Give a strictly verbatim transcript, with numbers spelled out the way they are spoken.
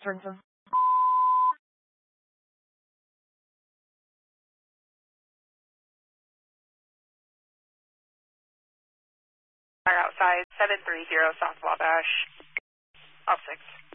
Sorensen. Are outside seven three zero South Wabash, off six.